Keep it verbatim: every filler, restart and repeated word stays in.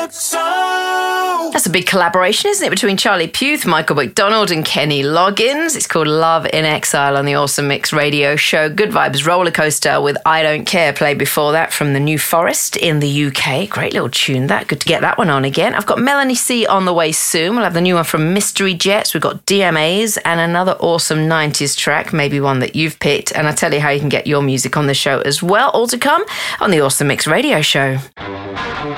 That's a big collaboration, isn't it, between Charlie Puth, Michael McDonald and Kenny Loggins. It's called Love in Exile on the Awesome Mix radio show. Good Vibes Roller Coaster with I Don't Care played before that from the New Forest in the U K. Great little tune that. Good to get that one on again. I've got Melanie C on the way soon. We'll have the new one from Mystery Jets. We've got D M As and another awesome nineties track, maybe one that you've picked. And I'll tell you how you can get your music on the show as well. All to come on the Awesome Mix radio show.